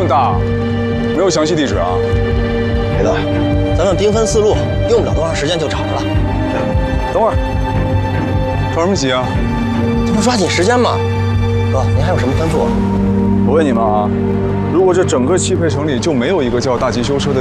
大，没有详细地址啊？ 裴哥，咱们兵分4路，用不了多长时间就找着了。 等会儿，着什么急啊？ 这不抓紧时间吗？哥，您还有什么吩咐？ 我问你们啊，如果这整个汽配城里就没有一个叫大吉修车的